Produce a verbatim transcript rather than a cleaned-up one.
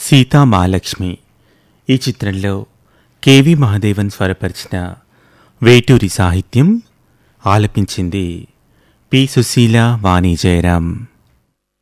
సీతా మహాలక్ష్మి ఈ చిత్రంలో కెవి మహాదేవన్ స్వరపరిచిన వేటూరి సాహిత్యం, ఆలపించింది పి సుశీల, వాణి జయరాం.